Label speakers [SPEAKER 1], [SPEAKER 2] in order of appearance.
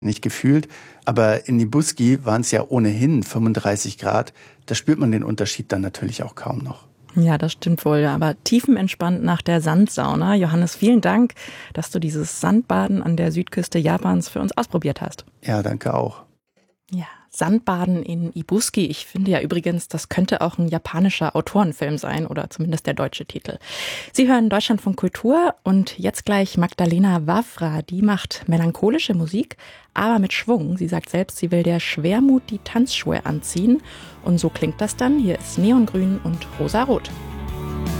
[SPEAKER 1] nicht gefühlt. Aber in Ibuski waren es ja ohnehin 35 Grad. Da spürt man den Unterschied dann natürlich auch kaum noch.
[SPEAKER 2] Ja, das stimmt wohl. Aber tiefenentspannt nach der Sandsauna. Johannes, vielen Dank, dass du dieses Sandbaden an der Südküste Japans für uns ausprobiert hast.
[SPEAKER 1] Ja, danke auch.
[SPEAKER 2] Ja, Sandbaden in Ibuski. Ich finde ja übrigens, das könnte auch ein japanischer Autorenfilm sein oder zumindest der deutsche Titel. Sie hören Deutschlandfunk Kultur und jetzt gleich Magdalena Wawra. Die macht melancholische Musik, aber mit Schwung. Sie sagt selbst, sie will der Schwermut die Tanzschuhe anziehen. Und so klingt das dann. Hier ist Neongrün und Rosarot.